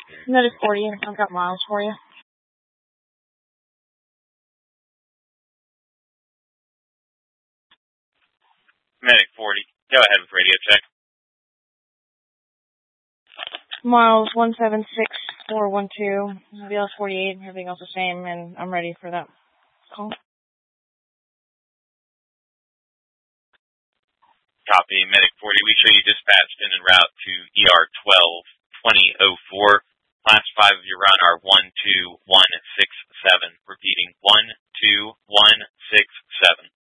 Medic 40, I've got Miles for you. Medic 40, go ahead with radio check. Miles 176412, BLS 48, everything else the same, and I'm ready for that call. Copy, Medic 40. We show you dispatched in en route to ER 12-2004. Last 5 of your run are 12167. Repeating, 12167.